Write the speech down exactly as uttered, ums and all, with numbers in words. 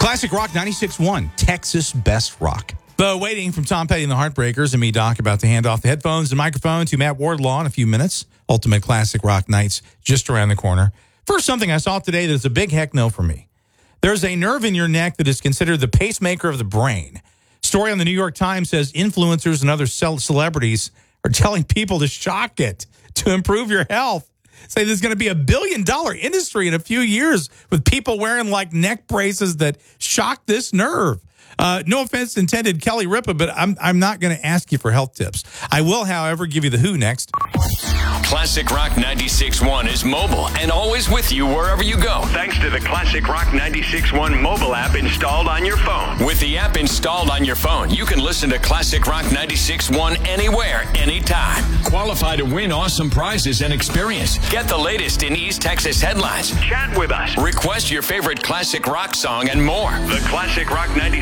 Classic Rock ninety-six point one, Texas Best Rock. The Waiting from Tom Petty and the Heartbreakers and me, Doc, about to hand off the headphones and microphone to Matt Wardlaw in a few minutes. Ultimate Classic Rock Nights just around the corner. First, something I saw today that's a big heck no for me. There's a nerve in your neck that is considered the pacemaker of the brain. Story on the New York Times says influencers and other celebrities are telling people to shock it to improve your health. Say there's going to be a billion dollar industry in a few years with people wearing like neck braces that shock this nerve. Uh, no offense intended, Kelly Ripa, but I'm I'm not going to ask you for health tips. I will, however, give you the who next. Classic Rock ninety-six point one is mobile and always with you wherever you go. Thanks to the Classic Rock ninety-six point one mobile app installed on your phone. With the app installed on your phone, you can listen to Classic Rock ninety-six point one anywhere, anytime. Qualify to win awesome prizes and experience. Get the latest in East Texas headlines. Chat with us. Request your favorite classic rock song and more. The Classic Rock ninety-six